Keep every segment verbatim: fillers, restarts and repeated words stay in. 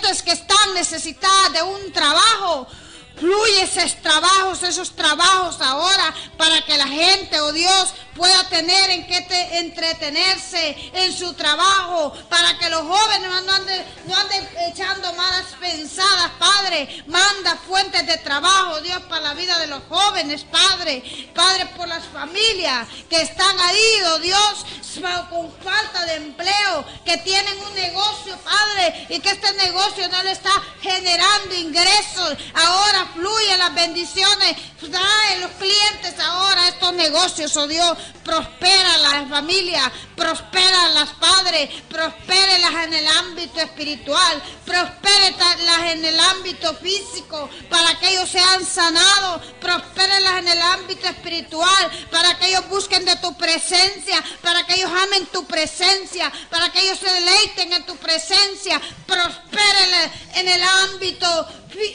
gentes que están necesitadas de un trabajo. Fluye esos trabajos, esos trabajos ahora para que la gente, oh Dios, pueda tener en qué te, entretenerse en su trabajo, para que los jóvenes no anden, no anden echando malas pensadas, Padre. Manda fuentes de trabajo, Dios, para la vida de los jóvenes, Padre. Padre, por las familias que están ahí, oh Dios, con falta de empleo, que tienen un negocio, Padre, y que este negocio no le está generando ingresos. Ahora fluyen las bendiciones, trae los clientes ahora estos negocios, oh Dios. Prospera las familias, prospera las padres, prospérelas en el ámbito espiritual, prospérelas en el ámbito físico, para que ellos sean sanados, prospérelas en el ámbito espiritual, para que ellos busquen de tu presencia, para que ellos amen tu presencia, para que ellos se deleiten en tu presencia, prospérelas en el ámbito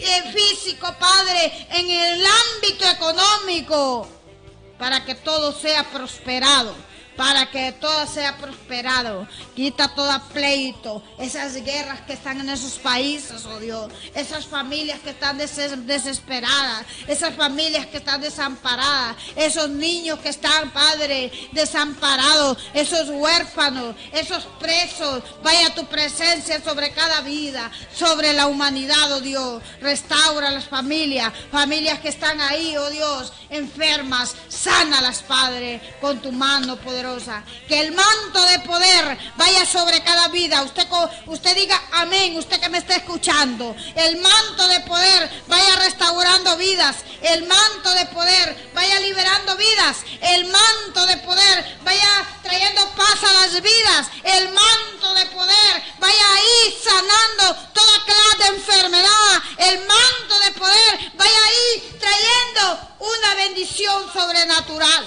físico, Padre, en el ámbito económico, para que todo sea prosperado, para que todo sea prosperado. Quita todo pleito, esas guerras que están en esos países, oh Dios, esas familias que están des- desesperadas, esas familias que están desamparadas, esos niños que están, Padre, desamparados, esos huérfanos, esos presos. Vaya tu presencia sobre cada vida, sobre la humanidad, oh Dios. Restaura las familias, familias que están ahí, oh Dios, enfermas. Sánalas, Padre, con tu mano poderosa. Que el manto de poder vaya sobre cada vida. Usted, usted diga amén, usted que me está escuchando. El manto de poder vaya restaurando vidas. El manto de poder vaya liberando vidas. El manto de poder vaya trayendo paz a las vidas. El manto de poder vaya ahí sanando toda clase de enfermedad. El manto de poder vaya ahí trayendo una bendición sobrenatural.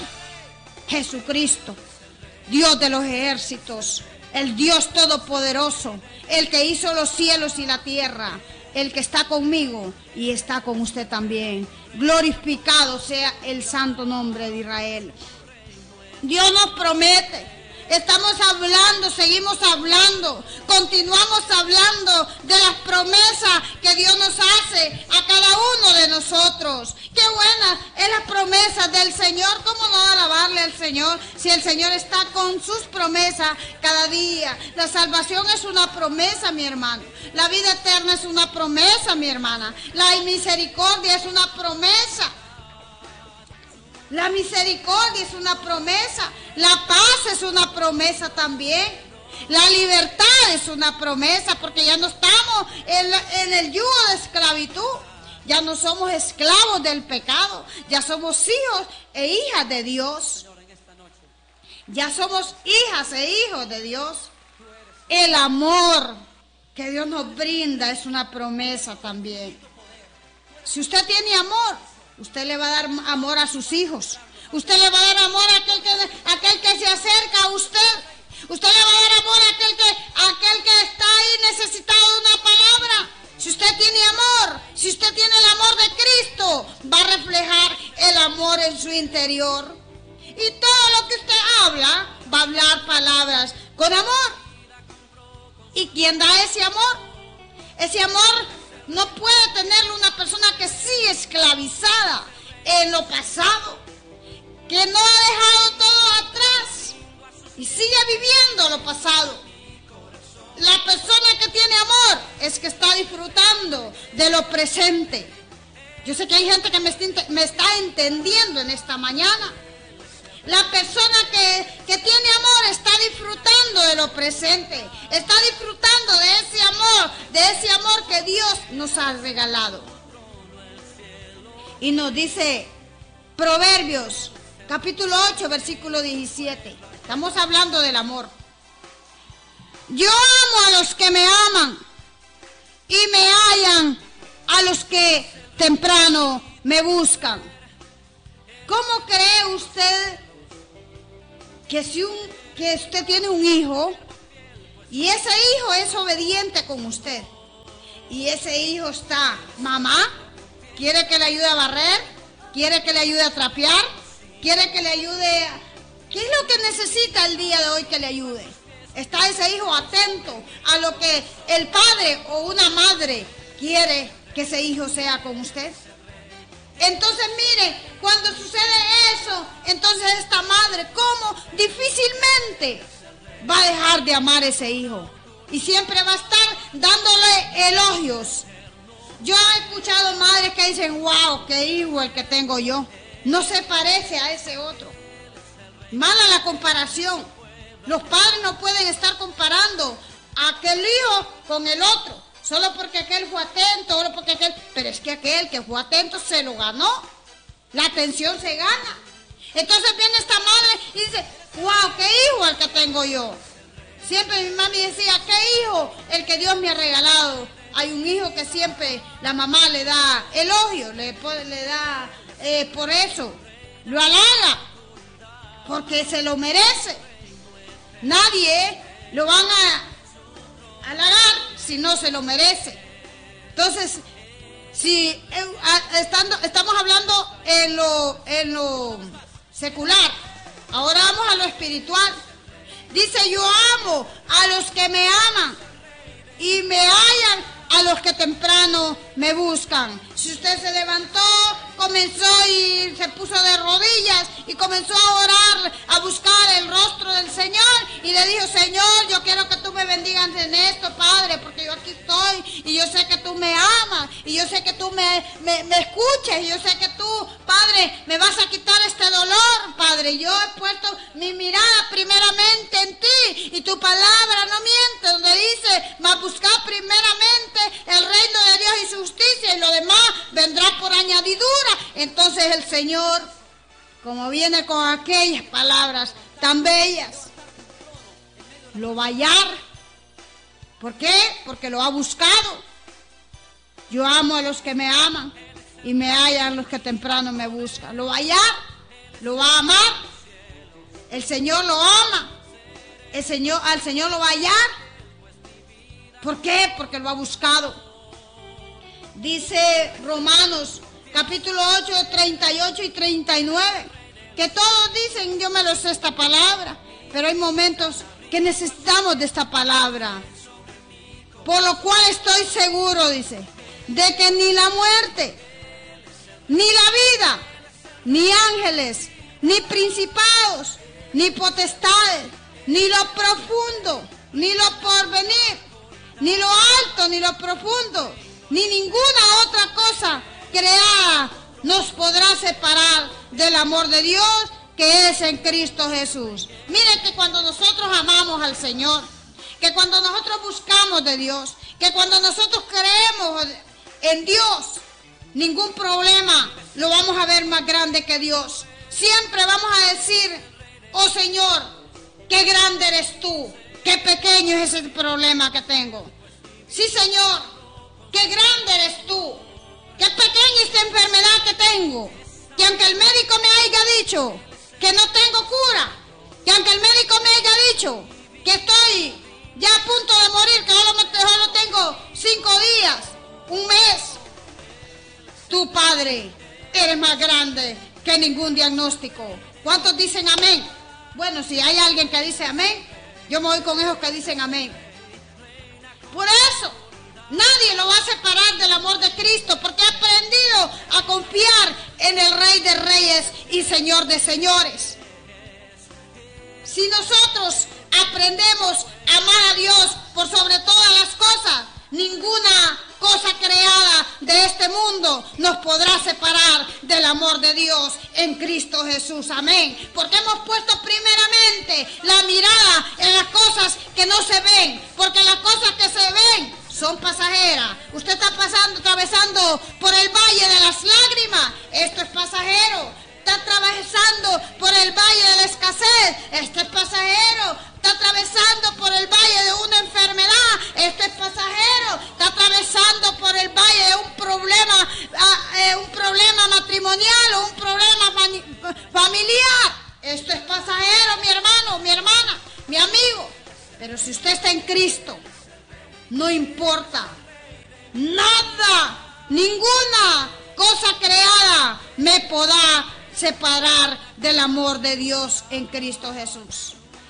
Jesucristo, Dios de los ejércitos, el Dios todopoderoso, el que hizo los cielos y la tierra, el que está conmigo y está con usted también. Glorificado sea el santo nombre de Israel. Dios nos promete. Estamos hablando, seguimos hablando, continuamos hablando de las promesas que Dios nos hace a cada uno de nosotros. Qué buena es la promesa del Señor. ¿Cómo no alabarle al Señor si el Señor está con sus promesas cada día? La salvación es una promesa, mi hermano. La vida eterna es una promesa, mi hermana. La misericordia es una promesa. La misericordia es una promesa, la paz es una promesa también, la libertad es una promesa, porque ya no estamos en, en el yugo de esclavitud, ya no somos esclavos del pecado, ya somos hijos e hijas de Dios, ya somos hijas e hijos de Dios. El amor que Dios nos brinda es una promesa también. Si usted tiene amor, usted le va a dar amor a sus hijos. Usted le va a dar amor a aquel que, a aquel que se acerca a usted. Usted le va a dar amor a aquel que, a aquel que está ahí necesitado de una palabra. Si usted tiene amor, si usted tiene el amor de Cristo, va a reflejar el amor en su interior. Y todo lo que usted habla, va a hablar palabras con amor. ¿Y quién da ese amor? Ese amor no puede tenerlo una persona que sigue esclavizada en lo pasado, que no ha dejado todo atrás y sigue viviendo lo pasado. La persona que tiene amor es que está disfrutando de lo presente. Yo sé que hay gente que me está, me está entendiendo en esta mañana. La persona que, que tiene amor está disfrutando de lo presente, está disfrutando de ese amor, de ese amor que Dios nos ha regalado. Y nos dice Proverbios, capítulo ocho, versículo diecisiete. Estamos hablando del amor. Yo amo a los que me aman y me hallan a los que temprano me buscan. ¿Cómo cree usted que si un, que usted tiene un hijo y ese hijo es obediente con usted y ese hijo está, mamá, quiere que le ayude a barrer, quiere que le ayude a trapear, quiere que le ayude a... ¿Qué es lo que necesita el día de hoy que le ayude? ¿Está ese hijo atento a lo que el padre o una madre quiere que ese hijo sea con usted? Entonces mire, cuando sucede eso, entonces esta madre, ¿cómo? Difícilmente va a dejar de amar a ese hijo. Y siempre va a estar dándole elogios. Yo he escuchado madres que dicen, wow, qué hijo el que tengo yo. No se parece a ese otro. Mala la comparación. Los padres no pueden estar comparando a aquel hijo con el otro. Solo porque aquel fue atento, solo porque aquel... Pero es que aquel que fue atento se lo ganó. La atención se gana. Entonces viene esta madre y dice, wow, qué hijo el que tengo yo. Siempre mi mami decía, qué hijo el que Dios me ha regalado. Hay un hijo que siempre la mamá le da elogio, le, le da eh, por eso, lo halaga, porque se lo merece. Nadie lo van a halagar si no se lo merece. Entonces, si eh, estando, estamos hablando en lo, en lo secular, ahora vamos a lo espiritual. Dice, yo amo a los que me aman y me hallan a los que temprano me buscan. Si usted se levantó, comenzó y se puso de rodillas y comenzó a orar, a buscar el rostro del Señor y le dijo, Señor, yo quiero que tú me bendigas en esto, Padre, porque yo aquí estoy y yo sé que tú me amas y yo sé que tú me, me, me escuches y yo sé que tú, Padre, me vas a quitar este dolor, Padre. Yo he puesto mi mirada primeramente en ti y tu palabra no miente, donde dice, mas buscar primeramente el reino de Dios y su justicia y lo demás vendrá por añadidura. Entonces el Señor, como viene con aquellas palabras tan bellas, lo va a hallar. ¿Por qué? Porque lo ha buscado. Yo amo a los que me aman y me hallan los que temprano me buscan. Lo va a hallar, lo va a amar. El Señor lo ama. El Señor, al Señor lo va a hallar. ¿Por qué? Porque lo ha buscado. Dice Romanos capítulo ocho, treinta y ocho y treinta y nueve, que todos dicen, yo me lo sé esta palabra, pero hay momentos que necesitamos de esta palabra. Por lo cual estoy seguro, dice, de que ni la muerte, ni la vida, ni ángeles, ni principados, ni potestades, ni lo profundo, ni lo porvenir, ni lo alto, ni lo profundo, ni ninguna otra cosa creada nos podrá separar del amor de Dios que es en Cristo Jesús. Miren que cuando nosotros amamos al Señor, que cuando nosotros buscamos de Dios, que cuando nosotros creemos en Dios, ningún problema lo vamos a ver más grande que Dios. Siempre vamos a decir, oh Señor, qué grande eres tú, qué pequeño es ese problema que tengo. Sí, Señor, qué grande eres tú, qué pequeña esta enfermedad que tengo, que aunque el médico me haya dicho que no tengo cura, que aunque el médico me haya dicho que estoy ya a punto de morir, que solo, me, solo tengo cinco días, un mes, tú, Padre, eres más grande que ningún diagnóstico. ¿Cuántos dicen amén? Bueno, si hay alguien que dice amén, yo me voy con esos que dicen amén. Por eso, nadie lo va a separar del amor de Cristo, porque ha aprendido a confiar en el Rey de Reyes y Señor de Señores. Si nosotros aprendemos a amar a Dios por sobre todas las cosas, ninguna cosa creada de este mundo nos podrá separar del amor de Dios en Cristo Jesús. Amén. Porque hemos puesto primeramente la mirada en las cosas que no se ven, porque las cosas que se ven son pasajeras. Usted está pasando, atravesando por el valle de las lágrimas, esto es pasajero. Está atravesando por el valle de la escasez, esto es pasajero. Está atravesando por el valle de una enfermedad, esto es pasajero. Está atravesando por el valle de un problema, eh, un problema matrimonial o un problema familiar, esto es pasajero, mi hermano, mi hermana, mi amigo. Pero si usted está en Cristo, no importa nada, ninguna cosa creada me podrá separar del amor de Dios en Cristo Jesús.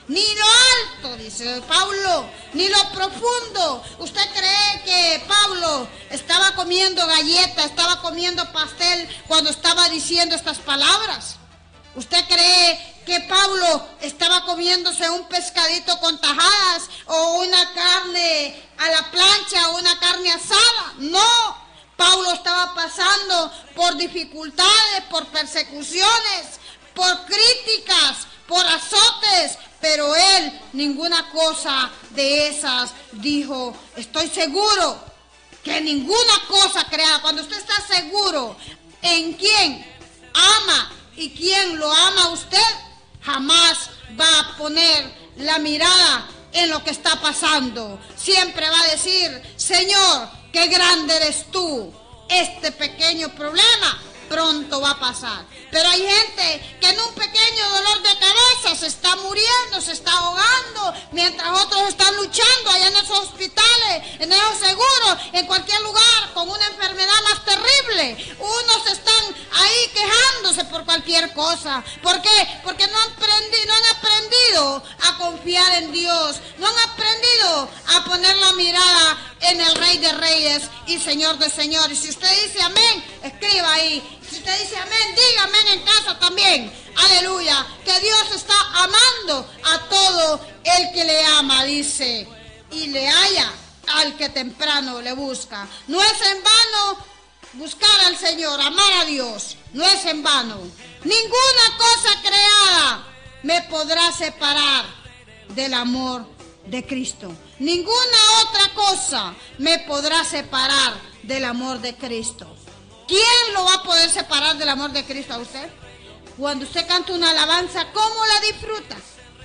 ni lo alto, dice Pablo, ni lo profundo. ¿Usted cree que Pablo estaba comiendo galletas, estaba comiendo pastel cuando estaba diciendo estas palabras? ¿Usted cree que Pablo estaba comiéndose un pescadito con tajadas o una carne a la plancha o una carne asada? No, Pablo estaba pasando por dificultades, por persecuciones, por críticas, por azotes, pero él ninguna cosa de esas dijo. Estoy seguro que ninguna cosa creada, cuando usted está seguro en quién ama y quién lo ama a usted, jamás va a poner la mirada en lo que está pasando. Siempre va a decir: Señor, qué grande eres tú. Este pequeño problema pronto va a pasar. Pero hay gente que en un pequeño dolor de cabeza se está muriendo, se está ahogando, mientras otros están luchando allá en esos hospitales, en esos seguros, en cualquier lugar, con una enfermedad más terrible. Unos están ahí quejándose por cualquier cosa. ¿Por qué? Porque no han aprendido, no han aprendido a confiar en Dios, no han aprendido a poner la mirada en el Rey de Reyes y Señor de Señores. Si usted dice amén, escriba ahí. Si usted dice amén, diga amén en casa también. Aleluya. Que Dios está amando a todo el que le ama, dice. Y le halla al que temprano le busca. No es en vano buscar al Señor, amar a Dios. No es en vano. Ninguna cosa creada me podrá separar del amor de Cristo. Ninguna otra cosa me podrá separar del amor de Cristo. ¿Quién lo va a poder separar del amor de Cristo a usted? Cuando usted canta una alabanza, ¿cómo la disfruta?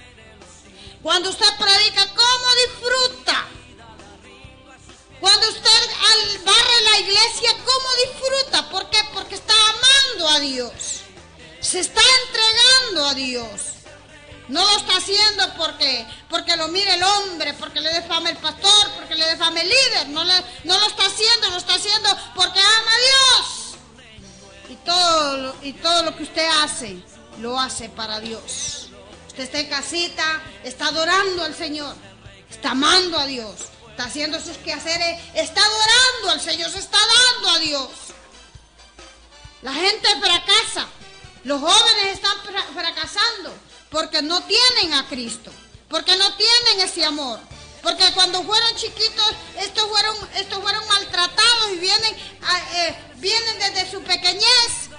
Cuando usted predica, ¿cómo disfruta? Cuando usted barre la iglesia, ¿cómo disfruta? ¿Por qué? Porque está amando a Dios. Se está entregando a Dios. No lo está haciendo porque, porque lo mire el hombre, porque le dé fama el pastor, porque le dé fama el líder. No, le, no lo está haciendo, lo está haciendo porque ama a Dios. Y todo, lo, y todo lo que usted hace, lo hace para Dios. Usted está en casita, está adorando al Señor, está amando a Dios, está haciendo sus quehaceres, está adorando al Señor, se está dando a Dios. La gente fracasa, los jóvenes están fracasando porque no tienen a Cristo, porque no tienen ese amor, porque cuando fueron chiquitos, estos fueron, estos fueron maltratados y vienen, eh, vienen desde su pequeñez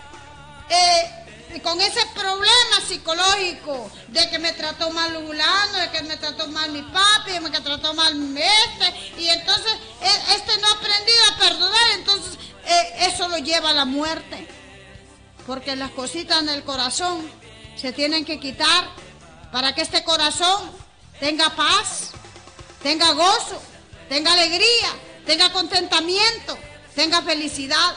eh, con ese problema psicológico de que me trató mal fulano, de que me trató mal mi papi, de que me trató mal este, y entonces este no ha aprendido a perdonar, entonces eh, eso lo lleva a la muerte, porque las cositas en el corazón se tienen que quitar para que este corazón tenga paz, tenga gozo, tenga alegría, tenga contentamiento, tenga felicidad.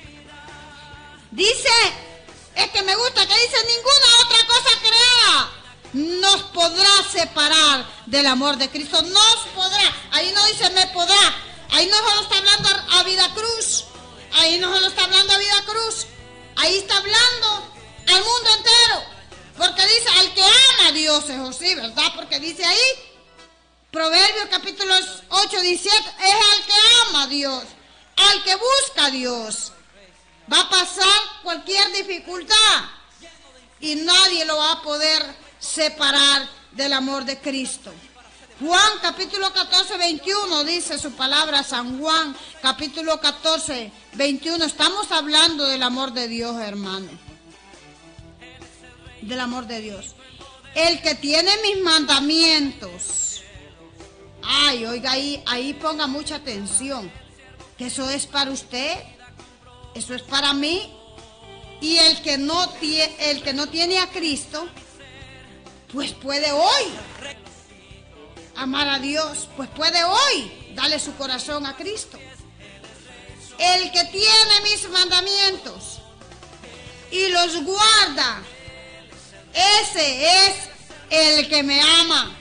Dice, es que me gusta que dice: ninguna otra cosa creada nos podrá separar del amor de Cristo. Nos podrá. Ahí no dice me podrá. Ahí no solo está hablando a Vida Cruz. Ahí no solo está hablando a Vida Cruz. Ahí está hablando al mundo entero. Porque dice, al que ama a Dios, es así, ¿verdad? Porque dice ahí, Proverbios capítulo ocho, diecisiete, es al que ama a Dios, al que busca a Dios. Va a pasar cualquier dificultad y nadie lo va a poder separar del amor de Cristo. Juan capítulo catorce, veintiuno, dice su palabra, San Juan capítulo catorce, veintiuno. Estamos hablando del amor de Dios, hermano. Del amor de Dios. El que tiene mis mandamientos. Ay, oiga, ahí, ahí ponga mucha atención. Que eso es para usted. Eso es para mí. Y el que no tiene, el que no tiene a Cristo, pues puede hoy amar a Dios. Pues puede hoy darle su corazón a Cristo. El que tiene mis mandamientos y los guarda, ese es el que me ama.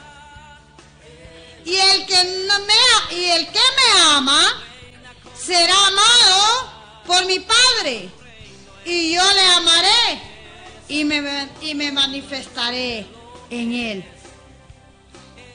Y el que no me y el que me ama será amado por mi Padre, y yo le amaré y me, y me manifestaré en él.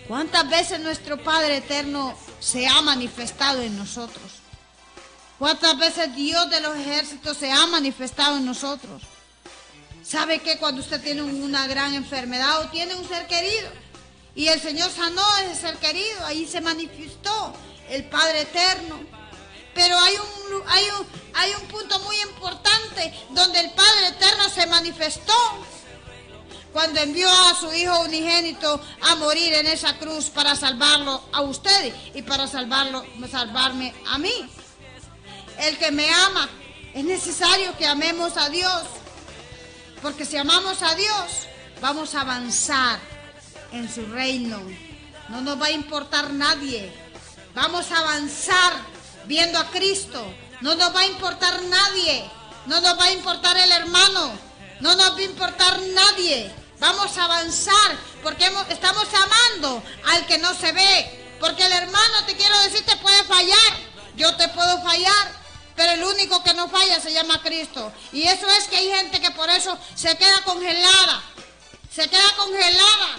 ¿Cuántas veces nuestro Padre eterno se ha manifestado en nosotros? ¿Cuántas veces Dios de los ejércitos se ha manifestado en nosotros? ¿Sabe que cuando usted tiene una gran enfermedad o tiene un ser querido y el Señor sanó a ese ser querido, ahí se manifestó el Padre eterno? Pero hay un, hay un, hay un punto muy importante donde el Padre eterno se manifestó cuando envió a su Hijo unigénito a morir en esa cruz para salvarlo a ustedes y para salvarlo, salvarme a mí. El que me ama, es necesario que amemos a Dios, porque si amamos a Dios, vamos a avanzar en su reino. No nos va a importar nadie. Vamos a avanzar viendo a Cristo. No nos va a importar nadie. No nos va a importar el hermano. No nos va a importar nadie. Vamos a avanzar porque hemos, estamos amando al que no se ve. Porque el hermano, te quiero decir, te puede fallar. Yo te puedo fallar. Pero el único que no falla se llama Cristo. Y eso es que hay gente que por eso se queda congelada. Se queda congelada.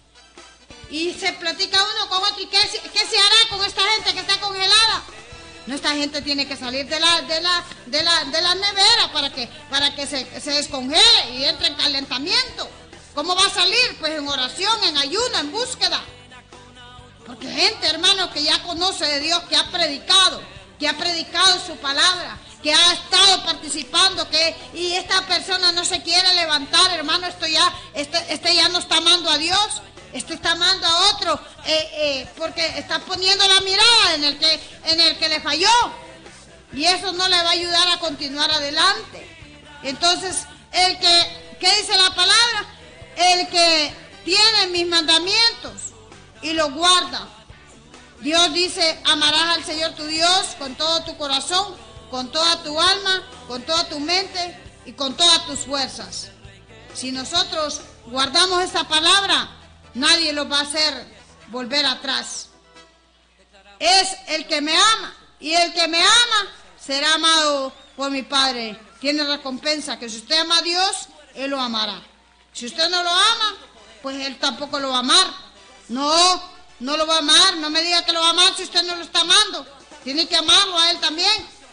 Y se platica uno con otro. ¿Y qué, qué se hará con esta gente que está congelada? No, esta gente tiene que salir de la, de la, de la, de la nevera para que, para que se, se descongele y entre en calentamiento. ¿Cómo va a salir? Pues en oración, en ayuno, en búsqueda. Porque gente, hermano, que ya conoce de Dios, que ha predicado, que ha predicado su palabra, que ha estado participando, que y esta persona no se quiere levantar, hermano, esto ya, este, este ya no está amando a Dios, este está amando a otro, eh, eh, porque está poniendo la mirada en el que, en el que le falló, y eso no le va a ayudar a continuar adelante. Entonces, el que, ¿qué dice la palabra? El que tiene mis mandamientos y los guarda. Dios dice, amarás al Señor tu Dios con todo tu corazón, con toda tu alma, con toda tu mente y con todas tus fuerzas. Si nosotros guardamos esta palabra, nadie lo va a hacer volver atrás. Es el que me ama, y el que me ama será amado por mi Padre. Tiene recompensa, que si usted ama a Dios, Él lo amará. Si usted no lo ama, pues Él tampoco lo va a amar. No. No lo va a amar, no me diga que lo va a amar si usted no lo está amando. Tiene que amarlo a Él también.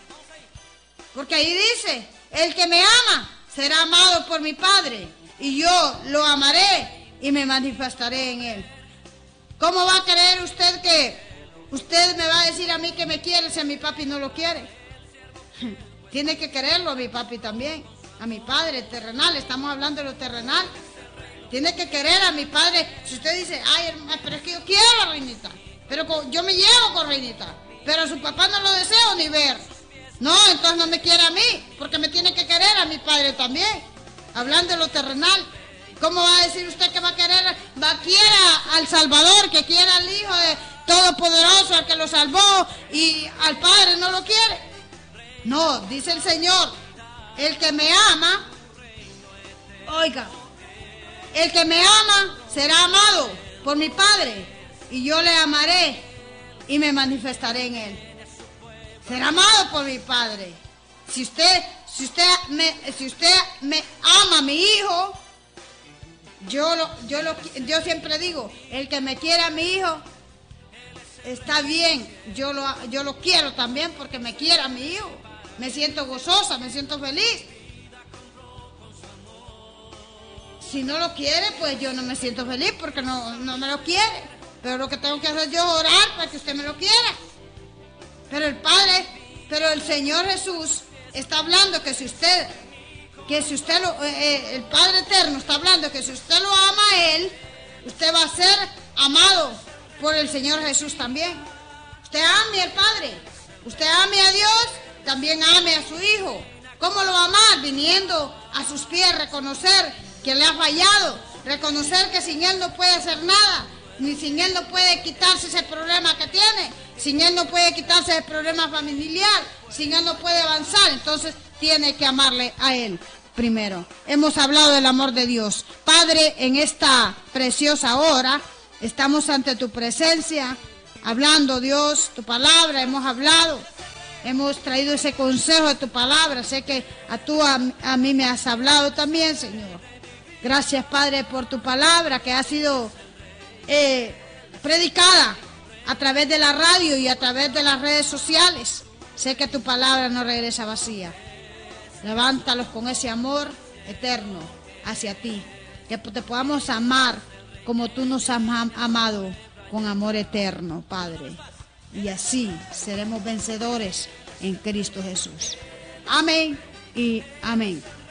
Porque ahí dice, el que me ama será amado por mi Padre, y yo lo amaré y me manifestaré en Él. ¿Cómo va a creer usted que usted me va a decir a mí que me quiere si a mi papi no lo quiere? Tiene que quererlo a mi papi también, a mi Padre terrenal, estamos hablando de lo terrenal. Tiene que querer a mi Padre. Si usted dice, ay, hermano, pero es que yo quiero a Reinita, pero con, yo me llevo con Reinita, pero a su papá no lo deseo ni ver. No, entonces no me quiere a mí, porque me tiene que querer a mi Padre también. Hablando de lo terrenal, ¿cómo va a decir usted que va a querer, va a querer al Salvador, que quiere al Hijo de Todopoderoso, al que lo salvó, y al Padre no lo quiere? No, dice el Señor, el que me ama, oiga, el que me ama será amado por mi Padre, y yo le amaré y me manifestaré en Él. Será amado por mi Padre. Si usted, si usted me, si usted me ama a mi hijo, yo lo, yo lo, yo siempre digo, el que me quiere a mi hijo está bien. Yo lo, yo lo quiero también porque me quiere a mi hijo. Me siento gozosa, me siento feliz. Si no lo quiere, pues yo no me siento feliz porque no, no me lo quiere. Pero lo que tengo que hacer yo es orar para que usted me lo quiera. Pero el Padre, pero el Señor Jesús está hablando que si usted, que si usted lo, eh, el Padre Eterno está hablando que si usted lo ama a Él, usted va a ser amado por el Señor Jesús también. Usted ame al Padre, usted ame a Dios, también ame a su Hijo. ¿Cómo lo va a amar? Viniendo a sus pies, reconocer que le ha fallado, reconocer que sin Él no puede hacer nada, ni sin Él no puede quitarse ese problema que tiene, sin Él no puede quitarse el problema familiar, sin Él no puede avanzar. Entonces tiene que amarle a Él primero. Hemos hablado del amor de Dios. Padre, en esta preciosa hora estamos ante tu presencia, hablando, Dios, tu palabra, hemos hablado, hemos traído ese consejo de tu palabra. Sé que a tú a, a mí me has hablado también, Señor. Gracias, Padre, por tu palabra que ha sido eh, predicada a través de la radio y a través de las redes sociales. Sé que tu palabra no regresa vacía. Levántalos con ese amor eterno hacia ti, que te podamos amar como tú nos has amado, con amor eterno, Padre. Y así seremos vencedores en Cristo Jesús. Amén y amén.